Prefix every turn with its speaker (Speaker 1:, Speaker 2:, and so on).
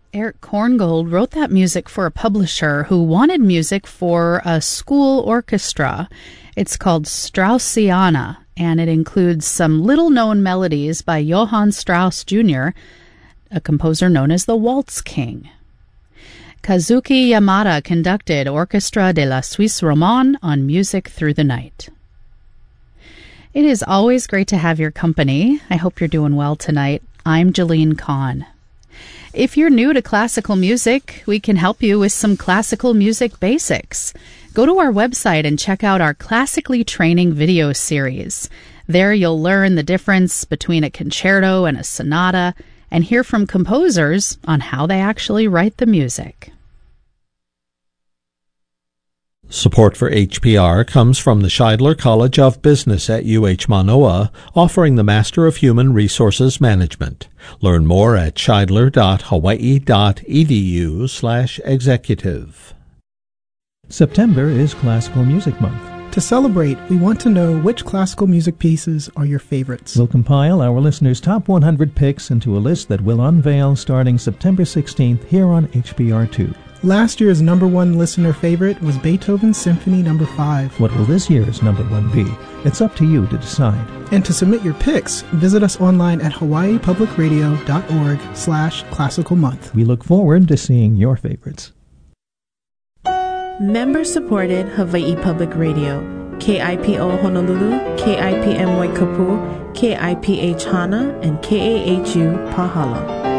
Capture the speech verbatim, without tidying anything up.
Speaker 1: Eric Korngold wrote that music for a publisher who wanted music for a school orchestra. It's called Straussiana, and it includes some little-known melodies by Johann Strauss Junior, a composer known as the Waltz King. Kazuki Yamada conducted Orchestra de la Suisse Romande on Music Through the Night. It is always great to have your company. I hope you're doing well tonight. I'm Jeline Kahn. If you're new to classical music, we can help you with some classical music basics. Go to our website and check out our Classically Training video series. There you'll learn the difference between a concerto and a sonata and hear from composers on how they actually write the music.
Speaker 2: Support for H P R comes from the Scheidler College of Business at U H Manoa, offering the Master of Human Resources Management. Learn more at scheidler.hawaii.edu slash executive.
Speaker 3: September is Classical Music Month.
Speaker 4: To celebrate, we want to know which classical music pieces are your favorites.
Speaker 3: We'll compile our listeners' top one hundred picks into a list that we'll unveil starting September sixteenth here on H B R two.
Speaker 4: Last year's number one listener favorite was Beethoven's Symphony Number five.
Speaker 3: What will this year's number one be? It's up to you to decide.
Speaker 4: And to submit your picks, visit us online at hawaii public radio dot org slash classical month.
Speaker 3: We look forward to seeing your favorites.
Speaker 5: Member-supported Hawaii Public Radio, K I P O Honolulu, K I P M Waikapu, K I P H Hana, and K A H U Pahala.